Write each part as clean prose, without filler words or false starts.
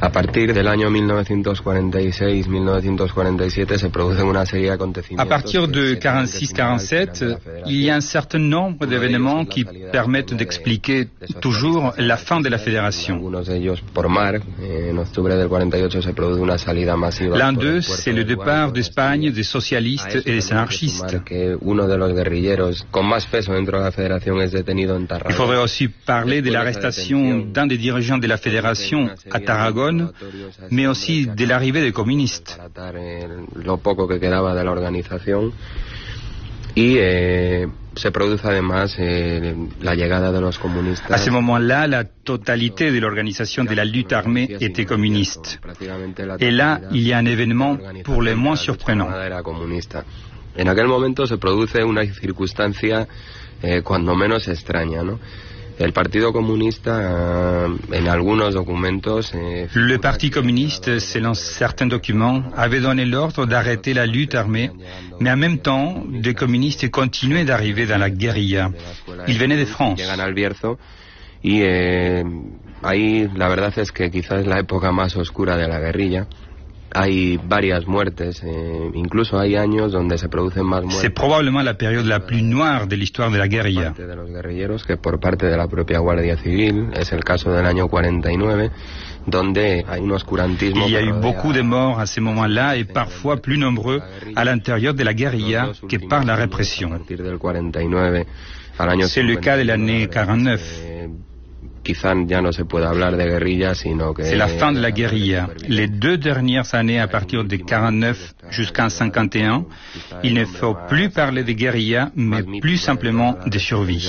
A partir del año 1946-1947 se producen una serie de acontecimientos. À partir de 46-47, il y a un certain nombre d'événements qui permettent d'expliquer toujours la fin de la fédération. Algunos de ellos por mar. En octubre del 48 se produce una salida masiva. L'un d'eux, c'est le départ d'Espagne des socialistes et des anarchistes. Que uno de los guerrilleros con más peso dentro de la federación es detenido en Tarragona. Il faudrait aussi parler de l'arrestation d'un des dirigeants de la fédération à Tarragone, mais aussi de l'arrivée des communistes. Lo poco que quedaba de la organización y se produce además la llegada de los comunistas. À ce moment-là, la totalité de l'organisation de la lutte armée était communiste. Et là, il y a un événement pour le moins surprenant. En aquel momento se produce una circunstancia cuando menos extraña, ¿no? El Partido Comunista, en algunos documentos... Le Parti communiste, selon certains documents, avait donné l'ordre d'arrêter la lutte armée, mais en même temps, des communistes continuaient d'arriver dans la guérilla. Ils venaient de France. Llegan al Bierzo y ahí la verdad es que quizás es la época más oscura de la guerrilla. Hay varias muertes, incluso hay años donde se producen más muertes. C'est probablement la période la plus noire de l'histoire de la guérilla. De los guerrilleros que por parte de la propia Guardia Civil, es el caso del año 49, donde hay un oscurantismo. Il y a eu beaucoup de morts à ce moment-là et parfois plus nombreux à l'intérieur de la guérilla que par la répression. C'est le cas de l'année 49. Quizá ya no se puede hablar de guerrilla, sino que... C'est la fin de la guérilla. Les 2 dernières années, à partir de 49 jusqu'en 51, il ne faut plus parler de guérilla, mais plus simplement de survie.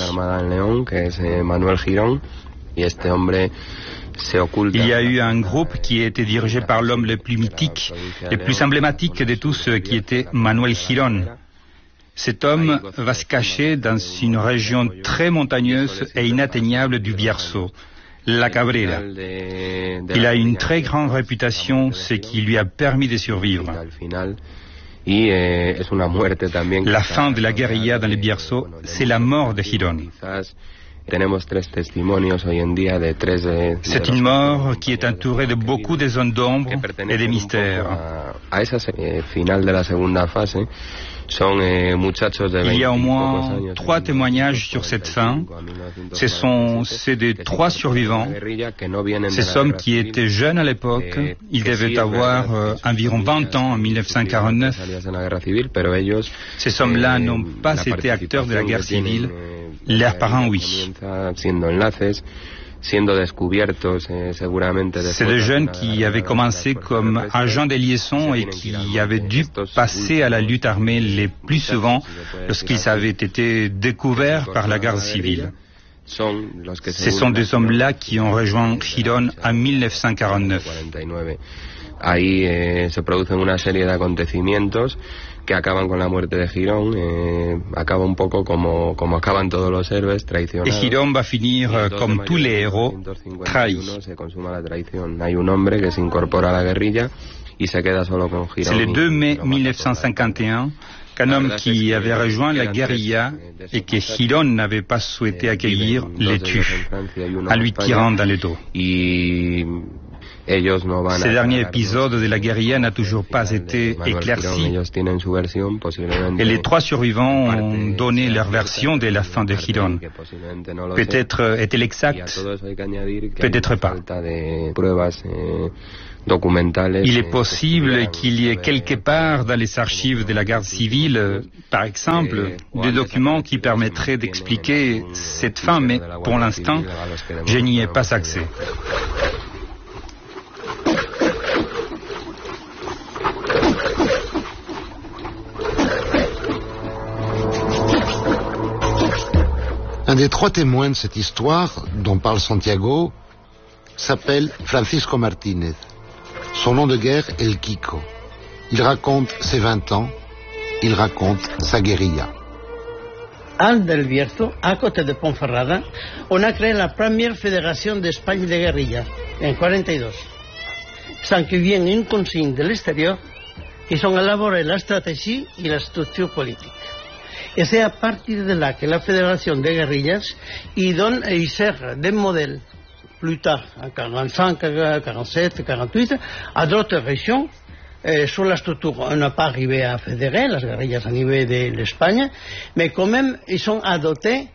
Il y a eu un groupe qui était dirigé par l'homme le plus mythique, le plus emblématique de tous, qui était Manuel Girón. Cet homme va se cacher dans une région très montagneuse et inatteignable du Bierzo, la Cabrera. Il a une très grande réputation, ce qui lui a permis de survivre. La fin de la guérilla dans le Bierzo, c'est la mort de Girón. C'est une mort qui est entourée de beaucoup de zones d'ombre et de mystères. Il y a au moins 3 témoignages sur cette fin. Ce sont ceux des 3 survivants. Ces hommes qui étaient jeunes à l'époque, ils devaient avoir environ 20 ans en 1949. Ces hommes-là n'ont pas été acteurs de la guerre civile. Leurs parents, oui. C'est des jeunes qui avaient commencé comme agents de liaison et qui avaient dû passer à la lutte armée le plus souvent lorsqu'ils avaient été découverts par la garde civile. Ce sont des hommes-là qui ont rejoint Girón en 1949. Ahí se producen una serie de acontecimientos que acaban con la muerte de Girón, acaba un poco como acaban todos los héroes, traicionados. Et Girón va finir comme tous les héros, trahi. Se consuma la traición. Hay un hombre que se incorpora a la guerrilla y se queda solo con Girón. C'est le 2 mai 1951 qu'un homme qui avait rejoint la guérilla et que Girón n'avait pas souhaité accueillir les tue, en lui tirant dans le dos. Ce dernier épisode de la guérilla n'a toujours pas été éclairci. Et les 3 survivants ont donné leur version de la fin de Girón. Peut-être est-elle exacte, peut-être pas. Il est possible qu'il y ait quelque part dans les archives de la garde civile, par exemple, des documents qui permettraient d'expliquer cette fin, mais pour l'instant, je n'y ai pas accès. Un des 3 témoins de cette histoire, dont parle Santiago, s'appelle Francisco Martínez. Son nom de guerre est El Kiko. Il raconte ses 20 ans, il raconte sa guérilla. Al del Bierzo, à côté de Ponferrada, on a créé la première fédération d'Espagne de guérilla, en 42. Sans qu'il vienne une consigne de l'extérieur, ils ont élaboré la stratégie et la structure politique. Et c'est à partir de là que la fédération de guerrillas y donne et sert de modèle plus tard, en 45, 47, 48, à d'autres régions. Sur la structure, on n'a pas arrivé à fédérer les guerrillas au niveau de l'Espagne, mais quand même, ils ont adopté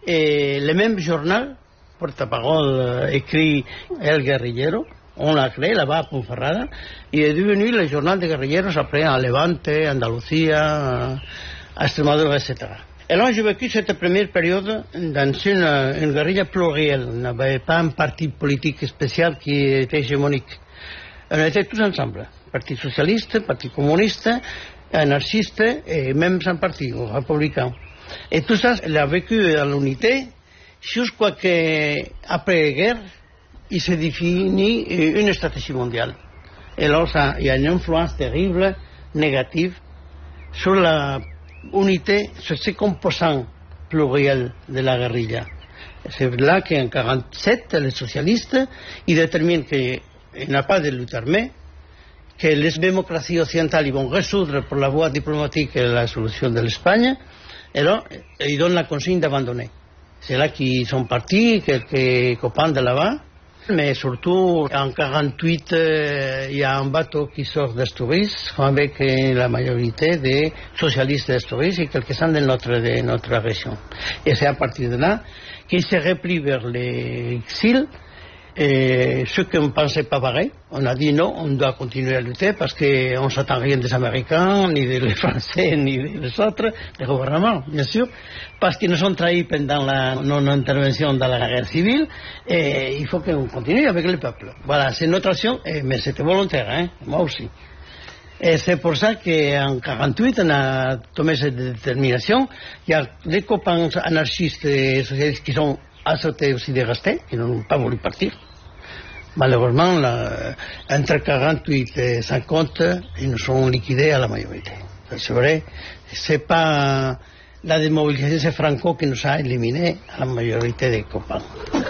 le même journal, porte-parole écrit El Guerrillero. On l'a créé là-bas à Ponferrada, et est devenu le journal des guerrilleros après à Levante, Andalusia, à Extremadura, etc. Et là, j'ai vécu cette première période dans une guérilla plurielle. Il n'y avait pas un parti politique spécial qui était hégémonique. On était tous ensemble. Parti socialiste, parti communiste, anarchiste et même sans parti, républicain. Et tout ça, il a vécu à l'unité jusqu'à qu'après la guerre, il s'est défini une stratégie mondiale. Et là, il y a une influence terrible, négative, sur l'unité, sur ces composants pluriels de la guérilla. C'est là qu'en 1947, les socialistes, ils déterminent qu'il n'y a pas de lutte armée, que les démocraties occidentales vont résoudre par la voie diplomatique la solution de l'Espagne, et là, ils donnent la consigne d'abandonner. C'est là qu'ils sont partis, quelques copains de là-bas, mais surtout, en 1948, il y a un bateau qui sort d'Astúries, avec la majorité des socialistes d'Astúries et quelques-uns de notre région. Et c'est à partir de là qu'ils se replient vers l'exil. Et ce qu'on ne pensait pas pareil, on a dit non, on doit continuer à lutter parce qu'on ne s'attend rien des Américains, ni des Français, ni des autres, des gouvernements, bien sûr, parce qu'ils nous ont trahis pendant la non-intervention dans la guerre civile, et il faut qu'on continue avec le peuple. Voilà, c'est notre action, mais c'était volontaire, hein, moi aussi. Et c'est pour ça qu'en 1948, on a tombé cette détermination. Il y a des copains anarchistes et socialistes qui sont sauté aussi de rester, ils n'ont pas voulu partir. Malheureusement, entre 48 et 50, ils nous sont liquidés à la majorité. C'est vrai, c'est pas la démobilisation, c'est Franco qui nous a éliminés à la majorité des copains.